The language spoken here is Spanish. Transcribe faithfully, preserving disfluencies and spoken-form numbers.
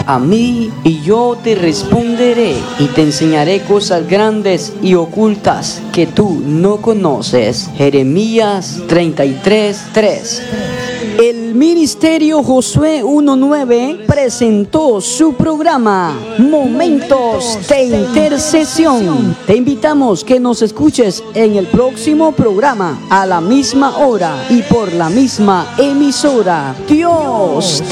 a mí y yo te responderé y te enseñaré cosas grandes y ocultas que tú no conoces. Jeremías treinta y tres, tres. El Ministerio Josué uno nueve presentó su programa Momentos de Intercesión. Te invitamos que nos escuches en el próximo programa a la misma hora y por la misma emisora. Dios te